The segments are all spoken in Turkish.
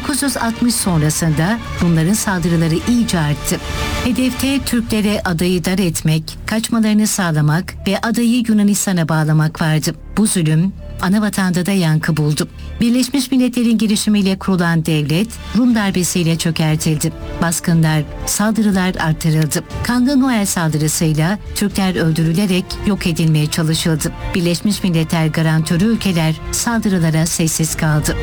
1960 sonrasında Rumların saldırıları iyice arttı. Hedefte Türklere adayı dar etmek, kaçmalarını sağlamak ve adayı Yunanistan'a bağlamak vardı. Bu zulüm anavatanda da yankı buldu. Birleşmiş Milletler'in girişimiyle kurulan devlet Rum darbesiyle çökertildi. Baskınlar, saldırılar artırıldı. Kanlı Noel saldırısıyla Türkler öldürülerek yok edilmeye çalışıldı. Birleşmiş Milletler garantörü ülkeler saldırılara sessiz kaldı.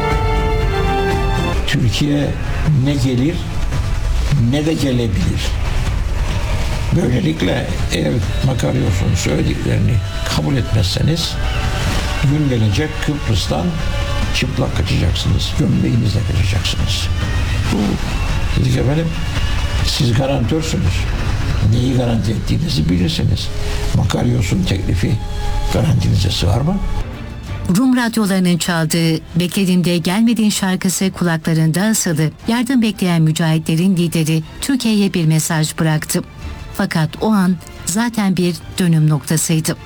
Türkiye ne gelir ne de gelebilir. Böylelikle eğer Makaryos'un söylediklerini kabul etmezseniz gün gelecek Kıbrıs'tan çıplak kaçacaksınız. Gömleğinizle kaçacaksınız. Dedik efendim, siz garantörsünüz. Neyi garanti ettiğinizi bilirsiniz. Makaryos'un teklifi garantinize sığar mı? Rum radyolarının çaldığı "Beklediğimde gelmediğin" şarkısı kulaklarında asılı. Yardım bekleyen mücahitlerin lideri Türkiye'ye bir mesaj bıraktı. Fakat o an zaten bir dönüm noktasıydı.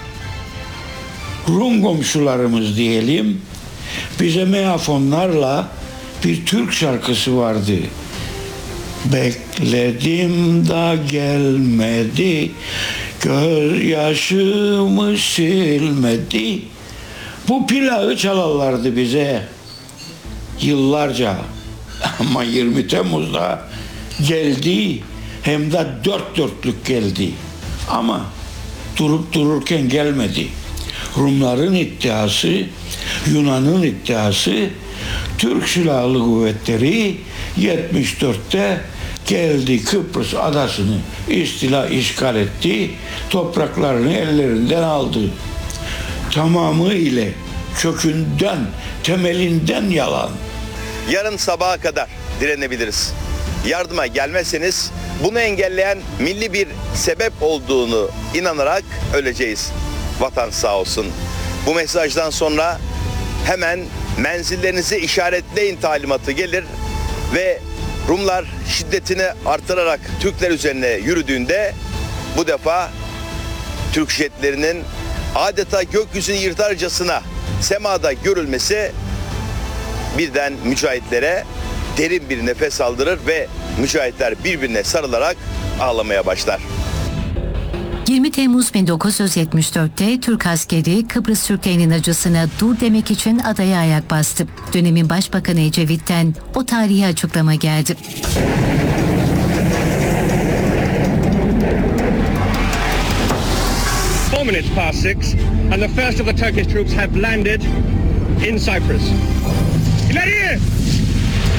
Rum komşularımız diyelim, bize megafonlarla bir Türk şarkısı vardı. Bekledim da gelmedi, gözyaşımı silmedi. Bu plağı çalarlardı bize yıllarca. Ama 20 Temmuz'da geldi, hem de dört dörtlük geldi. Ama durup dururken gelmedi. Rumların iddiası, Yunan'ın iddiası, Türk Silahlı Kuvvetleri 74'te geldi, Kıbrıs adasını işgal etti, topraklarını ellerinden aldı. Tamamı ile kökünden, temelinden yalan. Yarın sabaha kadar direnebiliriz. Yardıma gelmezseniz bunu engelleyen milli bir sebep olduğunu inanarak öleceğiz. Vatan sağ olsun. Bu mesajdan sonra hemen menzillerinizi işaretleyin talimatı gelir ve Rumlar şiddetini artırarak Türkler üzerine yürüdüğünde bu defa Türk jetlerinin adeta gökyüzünü yırtarcasına semada görülmesi birden mücahitlere derin bir nefes aldırır ve mücahitler birbirine sarılarak ağlamaya başlar. 20 Temmuz 1974'te Türk askeri Kıbrıs Türklerinin acısına dur demek için adaya ayak bastı. Dönemin Başbakanı Ecevit'ten o tarihi açıklama geldi. Minutes past 6 and the first of the Turkish troops have landed in Cyprus.